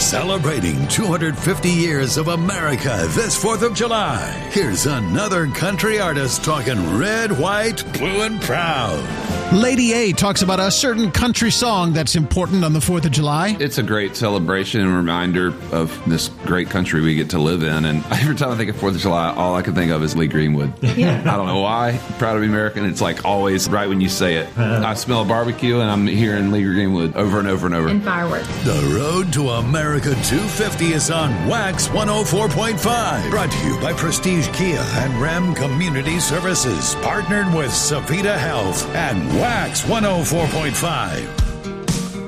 Celebrating 250 years of America this 4th of July. Here's another country artist talking red, white, blue, and proud. Lady A talks about a certain country song that's important on the 4th of July. It's a great celebration and reminder of this great country we get to live in. And every time I think of 4th of July, all I can think of is Lee Greenwood. Yeah. I don't know why. Proud to be American. It's like always right when you say it. I smell a barbecue and I'm hearing Lee Greenwood over and over and over. And fireworks. The road to America 250 is on Wax 104.5. Brought to you by Prestige Kia and Ram Community Services. Partnered with Savita Health and Wax 104.5.